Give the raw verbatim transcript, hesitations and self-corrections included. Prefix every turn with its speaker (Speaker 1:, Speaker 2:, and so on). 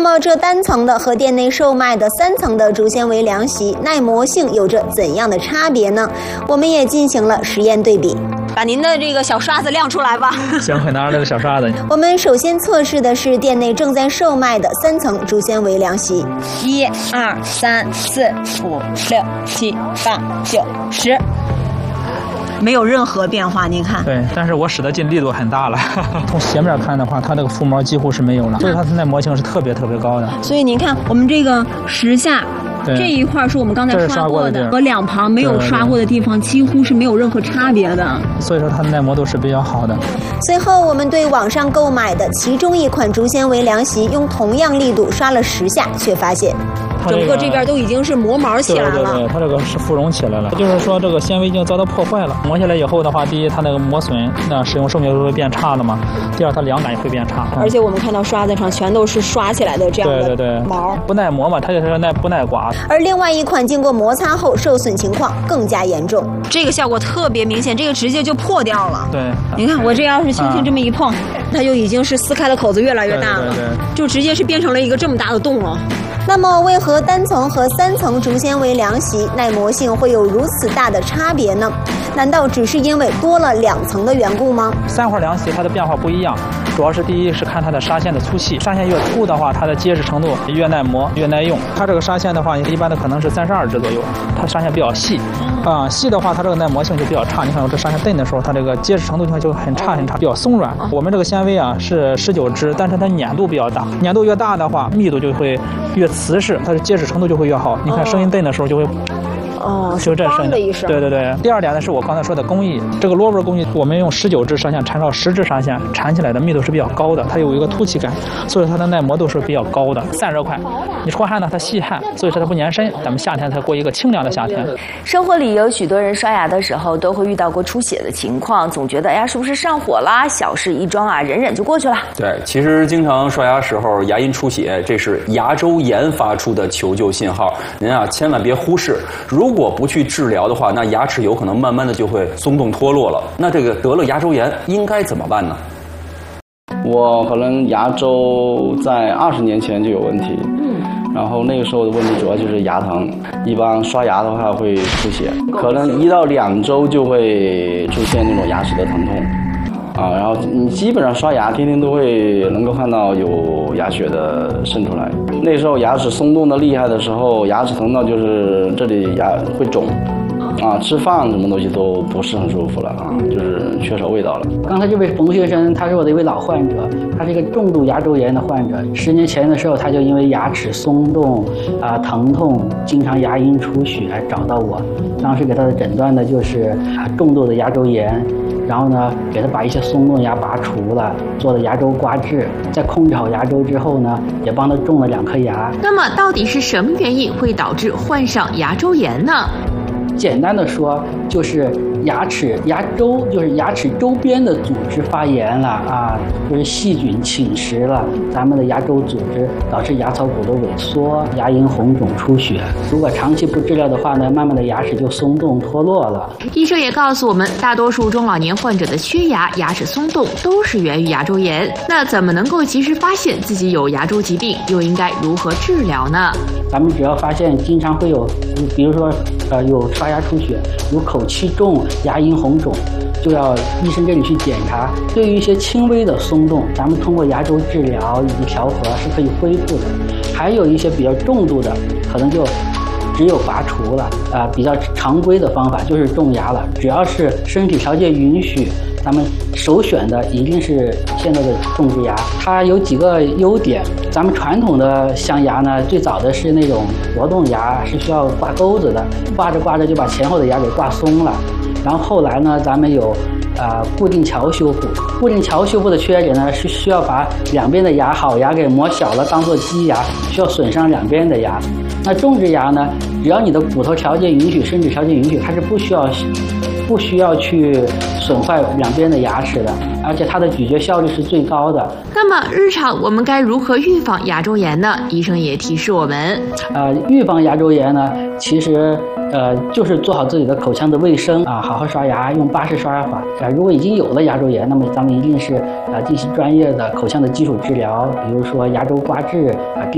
Speaker 1: 么这单层的和店内售卖的三层的竹纤维凉席耐磨性有着怎样的差别呢？我们也进行了实验对比。把您的这个小刷子亮出来吧。
Speaker 2: 行，会拿着这个小刷子。
Speaker 1: 我们首先测试的是店内正在售卖的三层竹纤维凉席。一、二、三、四、五、六、七、八、九、十。没有任何变化，您看。
Speaker 2: 对，但是我使的劲力度很大了。从斜面看的话，它这个覆膜几乎是没有了，所以它的耐磨性是特别特别高的。
Speaker 1: 所以您看，我们这个时下这一块是我们刚才刷过的，和两旁没有刷过的地方几乎是没有任何差别的。
Speaker 2: 所以说它的耐磨度是比较好的。
Speaker 1: 随后，我们对网上购买的其中一款竹纤维凉席用同样力度刷了十下，却发现。整个这边都已经是磨毛起来了，
Speaker 2: 对对对，它这个是芙蓉起来了，就是说这个纤维已经遭到破坏了。磨下来以后的话，第一它那个磨损，那使用寿命会变差的嘛；第二它凉感也会变差。
Speaker 1: 而且我们看到刷子上全都是刷起来的这样的毛，
Speaker 2: 对对对，不耐磨嘛，它就是耐不耐刮。
Speaker 1: 而另外一款经过摩擦后受损情况更加严重，这个效果特别明显，这个直接就破掉了。
Speaker 2: 对，
Speaker 1: 你看我这要是轻轻这么一碰，它就已经是撕开的口子越来越大了，
Speaker 2: 对对对，
Speaker 1: 就直接是变成了一个这么大的洞了。那么，为何单层和三层竹纤维凉席耐磨性会有如此大的差别呢？难道只是因为多了两层的缘故吗？
Speaker 2: 三块凉席它的变化不一样，主要是第一是看它的纱线的粗细，纱线越粗的话，它的结实程度越耐磨越耐用。它这个纱线的话，一般的可能是三十二支左右，它纱线比较细，啊、细的话它这个耐磨性就比较差。你看我这纱线钝的时候，它这个结实程度就很差很差，比较松软。我们这个纤维啊是十九支，但是它粘度比较大，粘度越大的话，密度就会越瓷实，它的结实程度就会越好。你看声音钝的时候就会。
Speaker 1: 哦，
Speaker 2: 就这声
Speaker 1: 的一声。
Speaker 2: 对对对。第二点呢，是我刚才说的工艺，这个螺纹工艺，我们用十九支纱线缠绕十支纱线，缠起来的密度是比较高的，它有一个凸起感，所以它的耐磨度是比较高的，散热快。你出汗呢，它吸汗，所以说它不粘身。咱们夏天才过一个清凉的夏天。
Speaker 3: 生活里有许多人刷牙的时候都会遇到过出血的情况，总觉得哎呀是不是上火啦？小事一桩啊，忍忍就过去了。
Speaker 4: 对，其实经常刷牙时候牙龈出血，这是牙周炎发出的求救信号。您啊，千万别忽视。如果不去治疗的话，那牙齿有可能慢慢的就会松动脱落了。那这个得了牙周炎应该怎么办呢？
Speaker 5: 我可能牙周在二十年前就有问题，然后那个时候的问题主要就是牙疼，一般刷牙的话会出血，可能一到两周就会出现那种牙齿的疼痛。啊，然后你基本上刷牙，天天都会能够看到有牙血的渗出来。那时候牙齿松动的厉害的时候，牙齿疼到就是这里牙会肿，啊，吃饭什么东西都不是很舒服了啊，就是缺少味道了。
Speaker 6: 刚才这位冯先生，他是我的一位老患者，他是一个重度牙周炎的患者。十年前的时候，他就因为牙齿松动啊、疼痛，经常牙龈出血找到我，当时给他的诊断呢就是啊重度的牙周炎。然后呢，给他把一些松动牙拔除了，做了牙周刮治，在控制好牙周之后呢，也帮他种了两颗牙。
Speaker 7: 那么，到底是什么原因会导致患上牙周炎呢？
Speaker 6: 简单的说，就是牙齿牙周就是牙齿周边的组织发炎了啊，就是细菌侵蚀了咱们的牙周组织，导致牙槽骨的萎缩、牙龈红肿出血。如果长期不治疗的话呢，慢慢的牙齿就松动脱落了。
Speaker 7: 医生也告诉我们，大多数中老年患者的缺牙、牙齿松动都是源于牙周炎。那怎么能够及时发现自己有牙周疾病，又应该如何治疗呢？
Speaker 6: 咱们只要发现经常会有，比如说呃有刷牙出血，有口气重、牙龈红肿，就要医生这里去检查。对于一些轻微的松动，咱们通过牙周治疗以及调和是可以恢复的。还有一些比较重度的，可能就只有拔除了啊、呃，比较常规的方法就是种牙了。只要是身体条件允许，咱们首选的一定是现在的种植牙。它有几个优点。咱们传统的镶牙呢，最早的是那种活动牙，是需要挂钩子的，挂着挂着就把前后的牙给挂松了。然后后来呢，咱们有呃固定桥修复。固定桥修复的缺点呢，是需要把两边的牙好牙给磨小了，当做基牙，需要损伤两边的牙。那种植牙呢，只要你的骨头条件允许，身体条件允许，它是不需要不需要去损坏两边的牙齿的，而且它的咀嚼效率是最高的。
Speaker 7: 那么日常我们该如何预防牙周炎呢？医生也提示我们，
Speaker 6: 呃，预防牙周炎呢，其实呃就是做好自己的口腔的卫生啊，好好刷牙，用巴氏刷牙法。啊，如果已经有了牙周炎，那么咱们一定是呃进行专业的口腔的基础治疗，比如说牙周刮治啊。